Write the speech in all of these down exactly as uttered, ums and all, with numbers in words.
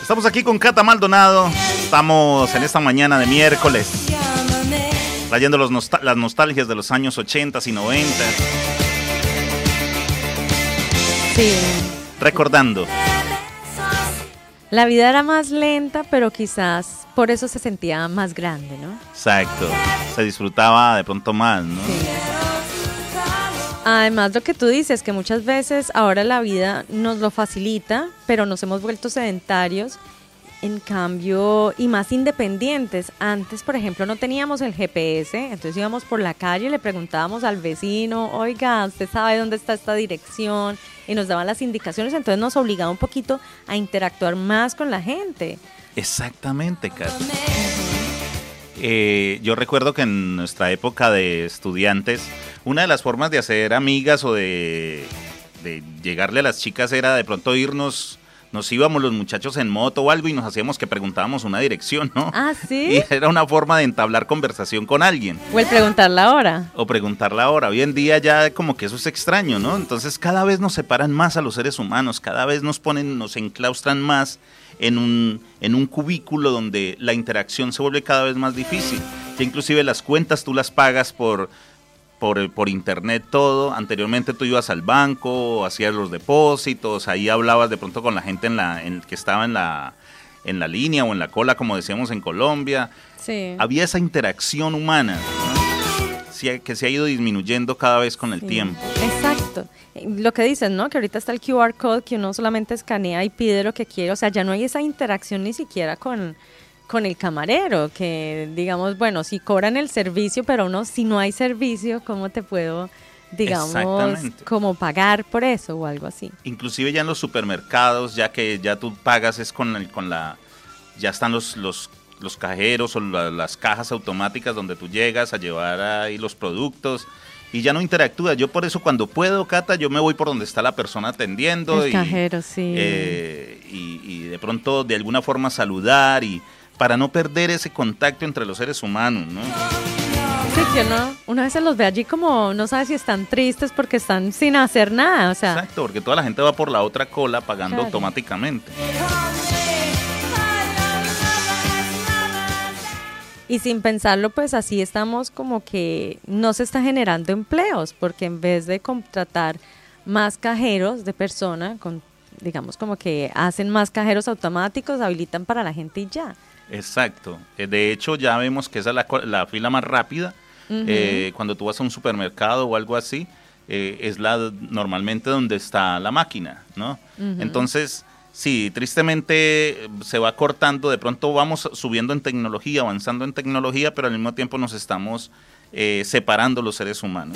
Estamos aquí con Cata Maldonado. Estamos en esta mañana de miércoles trayendo los nostal- las nostalgias de los años ochenta y noventa. Sí. Recordando. La vida era más lenta, pero quizás por eso se sentía más grande, ¿no? Exacto. Se disfrutaba de pronto más, ¿no? Sí. Además, lo que tú dices, que muchas veces ahora la vida nos lo facilita, pero nos hemos vuelto sedentarios, en cambio, y más independientes. Antes, por ejemplo, no teníamos el G P S, entonces íbamos por la calle y le preguntábamos al vecino, oiga, ¿usted sabe dónde está esta dirección? Y nos daban las indicaciones, entonces nos obligaba un poquito a interactuar más con la gente. Exactamente, Cata. Eh, yo recuerdo que en nuestra época de estudiantes, una de las formas de hacer amigas o de, de llegarle a las chicas era de pronto irnos, nos íbamos los muchachos en moto o algo y nos hacíamos que preguntábamos una dirección, ¿no? Ah, ¿sí? Y era una forma de entablar conversación con alguien. O el preguntar la hora. O preguntar la hora. Hoy en día ya como que eso es extraño, ¿no? Entonces cada vez nos separan más a los seres humanos, cada vez nos ponen, nos enclaustran más en un, en un cubículo donde la interacción se vuelve cada vez más difícil. Ya inclusive las cuentas tú las pagas por, por, por internet todo. Anteriormente tú ibas al banco, hacías los depósitos, ahí hablabas de pronto con la gente en la, en, que estaba en la, en la línea o en la cola, como decíamos en Colombia. Sí. Había esa interacción humana, ¿no? Sí, que se ha ido disminuyendo cada vez con el Sí. tiempo. Exacto. Lo que dices, ¿no? Que ahorita está el Q R code que uno solamente escanea y pide lo que quiere. O sea, ya no hay esa interacción ni siquiera con, con el camarero, que digamos, bueno, si cobran el servicio, pero uno, si no hay servicio, ¿cómo te puedo, digamos, como pagar por eso o algo así? Inclusive ya en los supermercados, ya que ya tú pagas es con, el, con la, ya están los, los, los cajeros o la, las cajas automáticas donde tú llegas a llevar ahí los productos. Y ya no interactúa. Yo por eso cuando puedo, Cata, yo me voy por donde está la persona atendiendo. El y, cajero, sí. Eh, y, y de pronto de alguna forma saludar y para no perder ese contacto entre los seres humanos, ¿no? Sí, que uno, una vez se los ve allí como no sabe si están tristes porque están sin hacer nada, o sea. Exacto, porque toda la gente va por la otra cola pagando Claro. automáticamente. Y sin pensarlo, pues así estamos como que no se está generando empleos, porque en vez de contratar más cajeros de persona, con, digamos como que hacen más cajeros automáticos, habilitan para la gente y ya. Exacto. Eh, De hecho, ya vemos que esa es la, co- la fila más rápida. Ujú. Eh, cuando tú vas a un supermercado o algo así, eh, es la normalmente donde está la máquina, ¿no? Ujú. Entonces, sí, tristemente eh, se va cortando, de pronto vamos subiendo en tecnología, avanzando en tecnología, pero al mismo tiempo nos estamos eh, separando los seres humanos.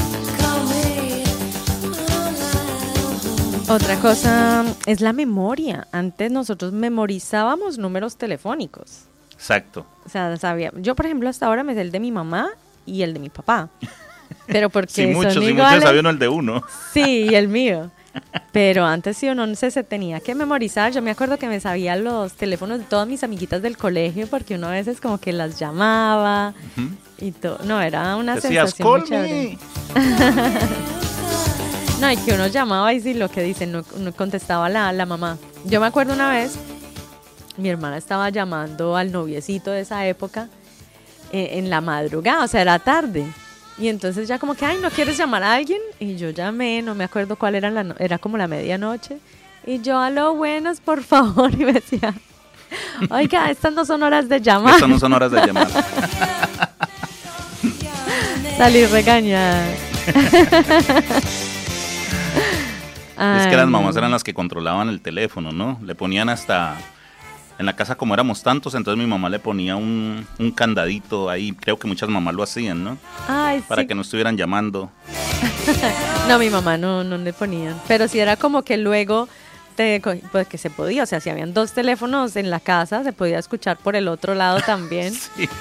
Otra cosa es la memoria. Antes nosotros memorizábamos números telefónicos. Exacto. O sea, sabía. Yo, por ejemplo, hasta ahora me sé el de mi mamá y el de mi papá. Pero porque Si muchos, son si iguales. muchos sabía uno el de uno. Sí, y el mío. Pero antes sí uno se, se tenía que memorizar. Yo me acuerdo que me sabía los teléfonos de todas mis amiguitas del colegio porque uno a veces como que las llamaba Ujú. y todo. No, era una Decías, sensación muy "Call chévere. me". No, y que uno llamaba y sí, lo que dicen, no, no contestaba la, la mamá. Yo me acuerdo una vez, mi hermana estaba llamando al noviecito de esa época eh, en la madrugada, o sea, era tarde. Y entonces ya como que, ay, ¿no quieres llamar a alguien? Y yo llamé, no me acuerdo cuál era, la no- era como la medianoche. Y yo, aló, buenas, por favor. Y me decía, oiga, estas no son horas de llamar. Estas no son horas de llamar. Salí regañada. Es que Ay, las mamás no. eran las que controlaban el teléfono, ¿no? Le ponían hasta... En la casa como éramos tantos, entonces mi mamá le ponía un, un candadito ahí. Creo que muchas mamás lo hacían, ¿no? Ay, Para sí. que no estuvieran llamando. No, mi mamá no, no le ponían. Pero sí era como que luego, te, co- pues que se podía, o sea, si habían dos teléfonos en la casa, se podía escuchar por el otro lado también. Sí.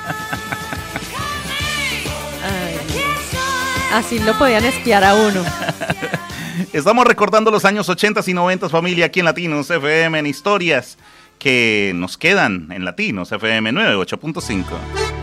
Ay, Dios. Así lo podían espiar a uno. Estamos recordando los años ochenta y noventa, familia, aquí en Latinos F M, en historias que nos quedan en Latinos F M noventa y ocho punto cinco.